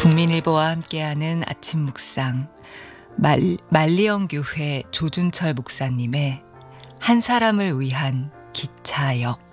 국민일보와 함께하는 아침 묵상, 말리언 교회 조준철 목사님의 한 사람을 위한 기차역.